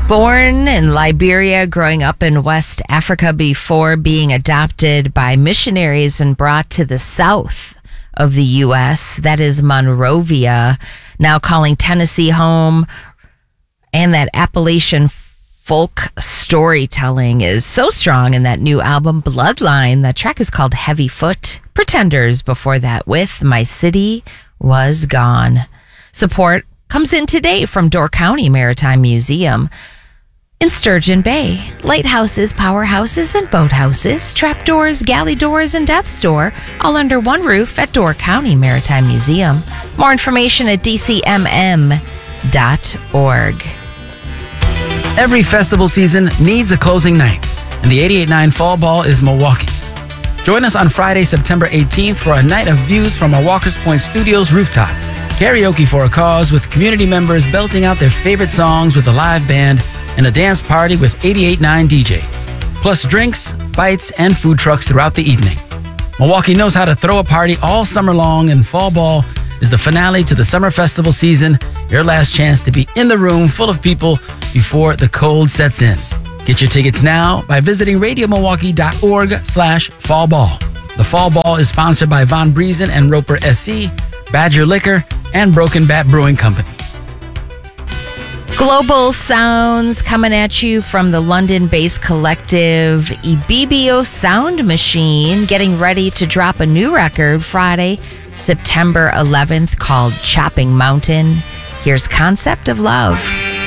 Born in Liberia, growing up in West Africa before being adopted by missionaries and brought to the south of the U.S., that is Monrovia, now calling Tennessee home. And that Appalachian folk storytelling is so strong in that new album, Bloodline. The track is called Heavy Foot. Pretenders before that with My City Was Gone. Support comes in today from Door County Maritime Museum in Sturgeon Bay. Lighthouses, powerhouses, and boathouses, trapdoors, galley doors, and death's door, all under one roof at Door County Maritime Museum. More information at dcmm.org. Every festival season needs a closing night, and the 88.9 Fall Ball is Milwaukee's. Join us on Friday, September 18th for a night of views from our Walker's Point Studios rooftop. Karaoke for a cause with community members belting out their favorite songs with a live band and a dance party with 88.9 DJs. Plus drinks, bites, and food trucks throughout the evening. Milwaukee knows how to throw a party all summer long, and Fall Ball is the finale to the summer festival season. Your last chance to be in the room full of people before the cold sets in. Get your tickets now by visiting radiomilwaukee.org/fallball. The Fall Ball is sponsored by Von Briesen and Roper SC, Badger Liquor, and Broken Bat Brewing Company. Global sounds coming at you from the London-based collective Ibibio Sound Machine, getting ready to drop a new record Friday, September 11th, called Chopping Mountain. Here's Concept of Love.